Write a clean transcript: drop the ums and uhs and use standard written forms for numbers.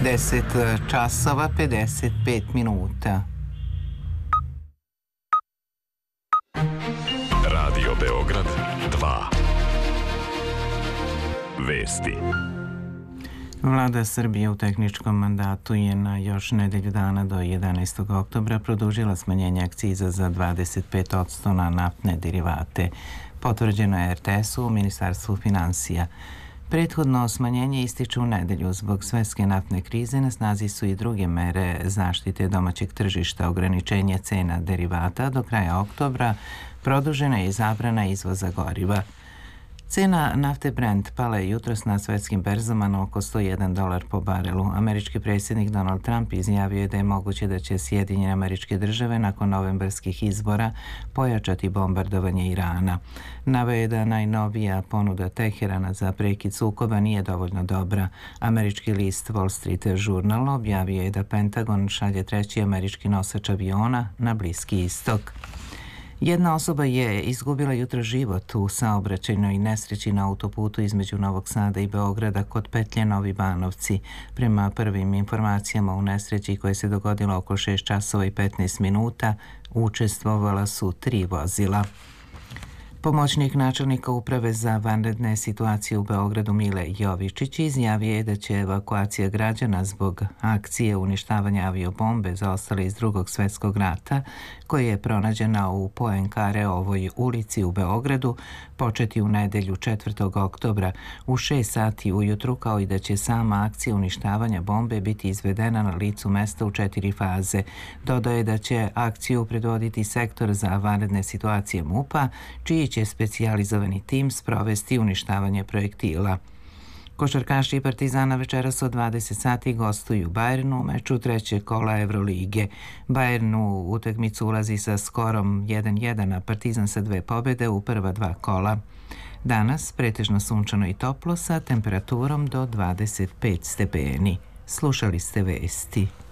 10 časova 55 minuta. Radio Beograd 2. Vesti. Vlada Srbije u tehničkom mandatu je na još nedelju dana do 11. oktobra produžila smanjenje akciza za 25% na naftne derivate. Potvrđeno je RTS-u u Ministarstvu finansija. Prethodno smanjenje ističe u nedelju. Zbog svetske naftne krize na snazi su i druge mere zaštite domaćeg tržišta. Ograničenje cena derivata do kraja oktobra, produžena je i zabrana izvoza goriva. Cena nafte Brent pala je jutros na svetskim berzama na oko $101 po barelu. Američki predsjednik Donald Trump izjavio je da je moguće da će Sjedinjene Američke Države nakon novembarskih izbora pojačati bombardovanje Irana. Naveo je da najnovija ponuda Teherana za prekid sukoba nije dovoljno dobra. Američki list Wall Street Journal objavio je da Pentagon šalje treći američki nosač aviona na Bliski istok. Jedna osoba je izgubila jutro život u saobraćajnoj nesreći na autoputu između Novog Sada i Beograda kod petlje Novi Banovci. Prema prvim informacijama u nesreći koja se dogodila oko 6 časova i 15 minuta, učestvovala su 3 vozila. Pomoćnik načelnika Uprave za vanredne situacije u Beogradu Mile Jovičić izjavio je da će evakuacija građana zbog akcije uništavanja aviobombe zaostale iz Drugog svjetskog rata, koja je pronađena u Poenkareovoj ulici u Beogradu, početi u nedelju 4. oktobra u 6 sati ujutru, kao i da će sama akcija uništavanja bombe biti izvedena na licu mesta u 4 faze. Dodao je da će akciju predvoditi sektor za vanredne situacije MUP-a, čiji će specijalizovani tim sprovesti uništavanje projektila. Košarkaši Partizana večeras od 20 sati gostuju Bayernu u meču trećeg kola Evrolige. Bayern u utakmicu ulazi sa skorom 1:1, a Partizan sa 2 pobjede u prva 2 kola. Danas pretežno sunčano i toplo sa temperaturom do 25 stepeni. Slušali ste vesti.